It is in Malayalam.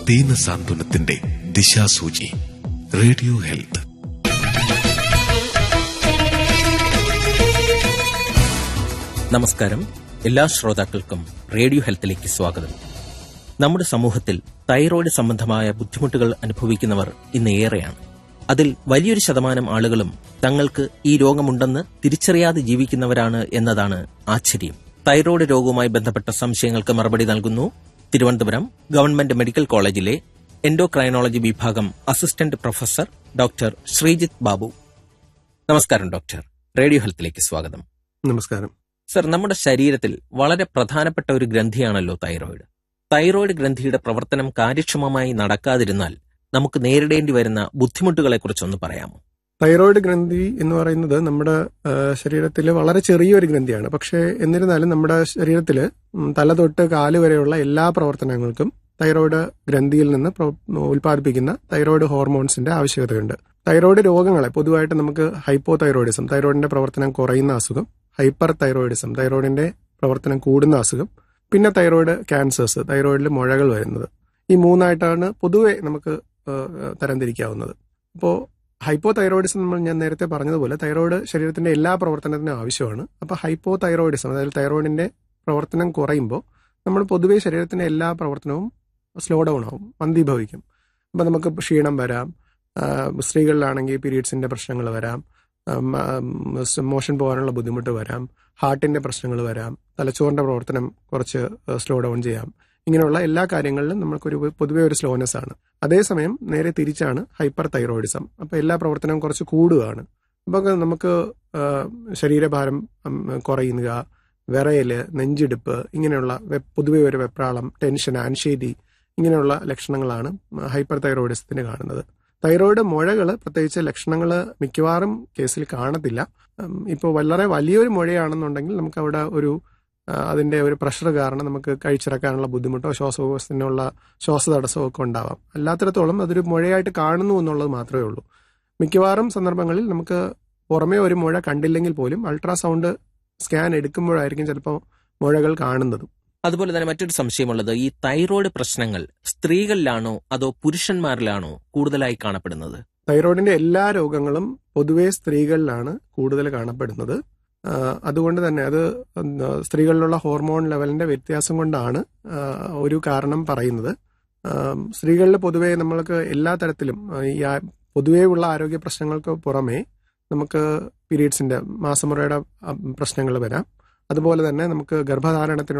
ദീനസാന്ത്വനത്തിന്റെ ദിശാസൂചി. Radio health. നമസ്കാരം. എല്ലാ ശ്രോതാക്കൾക്കും റേഡിയോ ഹെൽത്തിലേക്ക് സ്വാഗതം. നമ്മുടെ സമൂഹത്തിൽ തൈറോയ്ഡ് സംബന്ധമായ ബുദ്ധിമുട്ടുകൾ അനുഭവിക്കുന്നവർ ഇന്ന് ഏറെയാണ്. അതിൽ വലിയൊരു ശതമാനം ആളുകളും തങ്ങൾക്ക് ഈ രോഗമുണ്ടെന്ന് തിരിച്ചറിയാതെ ജീവിക്കുന്നവരാണ് എന്നതാണ് ആശ്ചര്യം. തൈറോയ്ഡ് രോഗവുമായി ബന്ധപ്പെട്ട സംശയങ്ങൾക്ക് മറുപടി നൽകുന്നു തിരുവനന്തപുരം ഗവൺമെന്റ് മെഡിക്കൽ കോളേജിലെ എൻഡോക്രൈനോളജി വിഭാഗം assistant professor doctor Sreejith Babu. നമസ്കാരം ഡോക്ടർ. റേഡിയോ ഹെൽത്തിലേക്ക് സ്വാഗതം. നമസ്കാരം സർ, നമ്മുടെ ശരീരത്തിൽ വളരെ പ്രധാനപ്പെട്ട ഒരു ഗ്രന്ഥിയാണല്ലോ തൈറോയ്ഡ്. തൈറോയ്ഡ് ഗ്രന്ഥിയുടെ പ്രവർത്തനം കാര്യക്ഷമമായി നടക്കാതിരുന്നാൽ നമുക്ക് നേരിടേണ്ടി വരുന്ന ബുദ്ധിമുട്ടുകളെക്കുറിച്ചൊന്ന് പറയാമോ? തൈറോയ്ഡ് ഗ്രന്ഥി എന്ന് പറയുന്നത് നമ്മുടെ ശരീരത്തിൽ വളരെ ചെറിയൊരു ഗ്രന്ഥിയാണ്. പക്ഷേ എന്നിരുന്നാലും നമ്മുടെ ശരീരത്തിൽ തല തൊട്ട് കാല് വരെയുള്ള എല്ലാ പ്രവർത്തനങ്ങൾക്കും തൈറോയ്ഡ് ഗ്രന്ഥിയിൽ നിന്ന് ഉൽപ്പാദിപ്പിക്കുന്ന തൈറോയ്ഡ് ഹോർമോൺസിന്റെ ആവശ്യകതയുണ്ട്. തൈറോയ്ഡ് രോഗങ്ങളെ പൊതുവായിട്ട് നമുക്ക് ഹൈപ്പോ തൈറോയിഡിസം, തൈറോയിഡിന്റെ പ്രവർത്തനം കുറയുന്ന അസുഖം, ഹൈപ്പർ തൈറോയിഡിസം, തൈറോയിഡിന്റെ പ്രവർത്തനം കൂടുന്ന അസുഖം, പിന്നെ തൈറോയ്ഡ് ക്യാൻസേഴ്സ്, തൈറോയിഡിൽ മുഴകൾ വരുന്നത്, ഈ മൂന്നായിട്ടാണ് പൊതുവെ നമുക്ക് തരംതിരിക്കാവുന്നത്. അപ്പോൾ ഹൈപ്പോ തൈറോയിഡിസം ഞാൻ നേരത്തെ പറഞ്ഞതുപോലെ തൈറോയ്ഡ് ശരീരത്തിന്റെ എല്ലാ പ്രവർത്തനത്തിനും ആവശ്യമാണ്. അപ്പോൾ ഹൈപ്പോ തൈറോയിഡിസം, അതായത് തൈറോയിഡിന്റെ പ്രവർത്തനം കുറയുമ്പോൾ നമ്മൾ പൊതുവെ ശരീരത്തിന്റെ എല്ലാ പ്രവർത്തനവും സ്ലോ ഡൗൺ ആവും, മന്ദീഭവിക്കും. അപ്പം നമുക്ക് ക്ഷീണം വരാം, സ്ത്രീകളിലാണെങ്കിൽ പീരീഡ്സിന്റെ പ്രശ്നങ്ങൾ വരാം, മോഷൻ പോകാനുള്ള ബുദ്ധിമുട്ട് വരാം, ഹാർട്ടിന്റെ പ്രശ്നങ്ങൾ വരാം, തലച്ചോറിന്റെ പ്രവർത്തനം കുറച്ച് സ്ലോ ഡൗൺ ചെയ്യാം. ഇങ്ങനെയുള്ള എല്ലാ കാര്യങ്ങളിലും നമുക്കൊരു പൊതുവെ ഒരു സ്ലോനെസ് ആണ്. അതേസമയം നേരെ തിരിച്ചാണ് ഹൈപ്പർ തൈറോയിഡിസം. അപ്പോൾ എല്ലാ പ്രവർത്തനവും കുറച്ച് കൂടുകയാണ്. അപ്പോൾ നമുക്ക് ശരീരഭാരം കുറയുക, വിറയല്, നെഞ്ചിടിപ്പ്, ഇങ്ങനെയുള്ള പൊതുവെ ഒരു വെപ്രാളം, ടെൻഷൻ, ആൻഷൈറ്റി, ഇങ്ങനെയുള്ള ലക്ഷണങ്ങളാണ് ഹൈപ്പർ തൈറോയിഡിസത്തിന് കാണുന്നത്. തൈറോയ്ഡ് മുഴകൾ പ്രത്യേകിച്ച് ലക്ഷണങ്ങൾ മിക്കവാറും കേസിൽ കാണത്തില്ല. ഇപ്പോൾ വളരെ വലിയൊരു മുഴയാണെന്നുണ്ടെങ്കിൽ നമുക്ക് അവിടെ അതിന്റെ ഒരു പ്രഷർ കാരണം നമുക്ക് കഴിച്ചിറക്കാനുള്ള ബുദ്ധിമുട്ടോ ശ്വാസകോശത്തിനുള്ള ശ്വാസതടസ്സമോ ഒക്കെ ഉണ്ടാവാം. അല്ലാത്തിടത്തോളം അതൊരു മുഴയായിട്ട് കാണുന്നു എന്നുള്ളത് മാത്രമേ ഉള്ളൂ. മിക്കവാറും സന്ദർഭങ്ങളിൽ നമുക്ക് പുറമേ ഒരു മുഴ കണ്ടില്ലെങ്കിൽ പോലും അൾട്രാസൗണ്ട് സ്കാൻ എടുക്കുമ്പോഴായിരിക്കും ചിലപ്പോൾ മുഴകൾ കാണുന്നതും. അതുപോലെ തന്നെ മറ്റൊരു സംശയമുള്ളത്, ഈ തൈറോയ്ഡ് പ്രശ്നങ്ങൾ സ്ത്രീകളിലാണോ അതോ പുരുഷന്മാരിലാണോ കൂടുതലായി കാണപ്പെടുന്നത്? തൈറോയിഡിന്റെ എല്ലാ രോഗങ്ങളും പൊതുവെ സ്ത്രീകളിലാണ് കൂടുതൽ കാണപ്പെടുന്നത്. അതുകൊണ്ട് തന്നെ അത് സ്ത്രീകളിലുള്ള ഹോർമോൺ ലെവലിന്റെ വ്യത്യാസം കൊണ്ടാണ് ഒരു കാരണം പറയുന്നത്. സ്ത്രീകളിൽ പൊതുവെ നമ്മൾക്ക് എല്ലാ തരത്തിലും ഈ പൊതുവേ ഉള്ള ആരോഗ്യ പ്രശ്നങ്ങൾക്ക് പുറമെ നമുക്ക് പീരീഡ്സിന്റെ മാസമുറയുടെ പ്രശ്നങ്ങൾ വരാം. അതുപോലെ തന്നെ നമുക്ക് ഗർഭധാരണത്തിന്